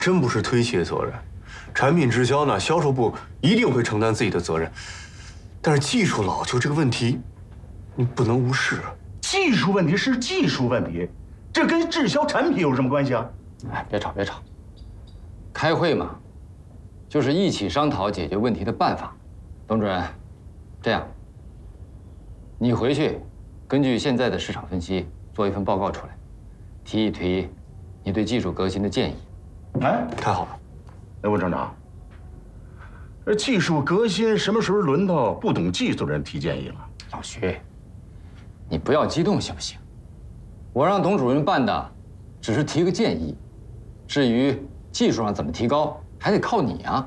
真不是推卸责任。产品滞销呢，销售部一定会承担自己的责任。但是技术老旧这个问题，你不能无视。 技术问题是技术问题，这跟滞销产品有什么关系啊？ 哎，别吵别吵，开会嘛，就是一起商讨解决问题的办法。董主任，这样，你回去根据现在的市场分析做一份报告出来，提一提你对技术革新的建议。 哎， 太好了。 那温厂长，技术革新什么时候轮到不懂技术的人提建议了？ 老徐，你不要激动行不行？我让董主任办的，只是提个建议，至于技术上怎么提高，还得靠你啊。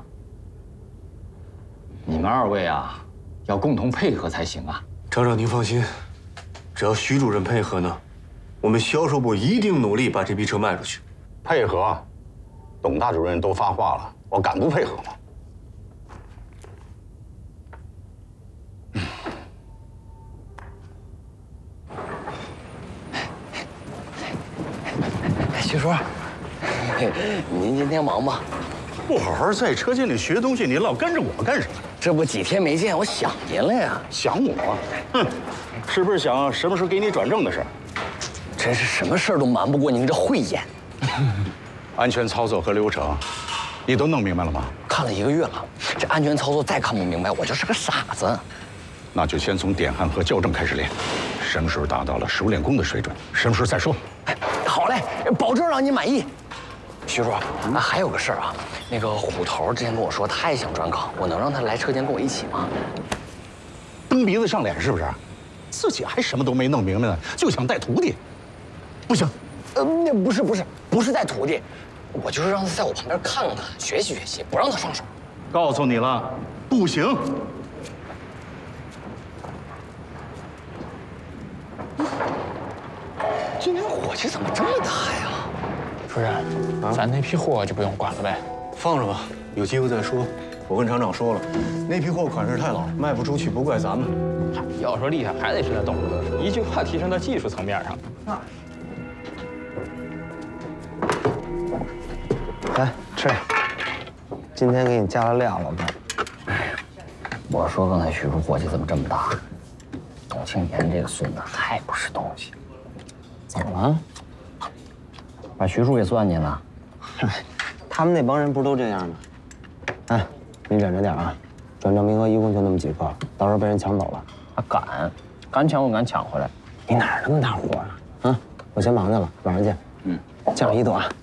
你们二位啊，要共同配合才行啊。 厂长您放心，只要徐主任配合呢，我们销售部一定努力把这批车卖出去。 配合，董大主任都发话了，我敢不配合吗？ 徐叔，您今天忙吗？ 不好好在车间里学东西，你老跟着我干什么？ 这不几天没见，我想您了呀。 想我？哼，是不是想什么时候给你转正的事？ 真是什么事儿都瞒不过您这慧眼。 安全操作和流程，你都弄明白了吗？ 看了1个月了，这安全操作再看不明白，我就是个傻子。 那就先从点焊和校正开始练，什么时候达到了熟练工的水准，什么时候再说。 哎，好嘞，保证让您满意。徐叔，还有个事儿啊，那个虎头之前跟我说他也想转岗，我能让他来车间跟我一起吗？ 蹬鼻子上脸是不是？自己还什么都没弄明白呢，就想带徒弟，不行。 那不是带徒弟，我就是让他在我旁边看看学习学习，不让他上手。 告诉你了，不行。 今天火气怎么这么大呀？ 主任，咱那批货就不用管了呗？ 放着吧，有机会再说。我跟厂长说了，那批货款式太老，卖不出去，不怪咱们。 要说厉害，还得是那董事长，一句话提升到技术层面上。 来吃，今天给你加了2老板。 我说刚才徐叔火气怎么这么大？董庆言这个孙子太不是东西。 怎么了？ 把徐叔也算进了？ 他们那帮人不都这样吗？哎，你忍着点啊，转正名额一共就那么几个，到时候被人抢走了， 他敢抢我敢抢回来。 你哪儿那么大火啊？啊，我先忙去了，晚上见。降1度啊。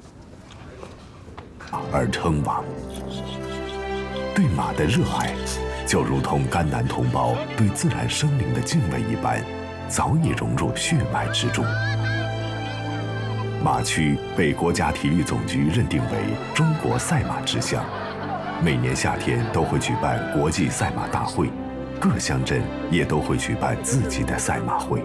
而称王，对马的热爱，就如同甘南同胞对自然生灵的敬畏一般，早已融入血脉之中。马区被国家体育总局认定为中国赛马之乡，每年夏天都会举办国际赛马大会，各乡镇也都会举办自己的赛马会。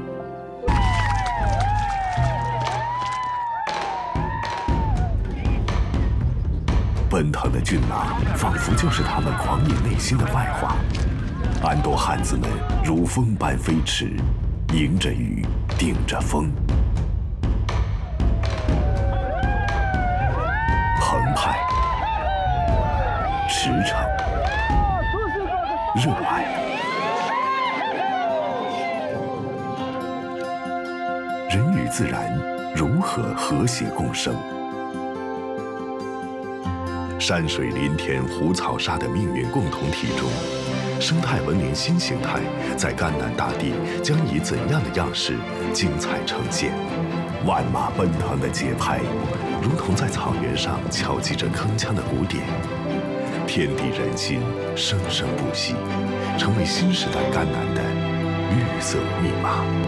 奔腾的骏马，仿佛就是他们狂野内心的外化。安多汉子们如风般飞驰，迎着雨，顶着风，澎湃、驰骋、热爱。人与自然如何和谐共生？山水林田湖草沙的命运共同体中，生态文明新形态在甘南大地将以怎样的样式精彩呈现？万马奔腾的节拍，如同在草原上敲击着铿锵的鼓点，天地人心生生不息，成为新时代甘南的绿色密码。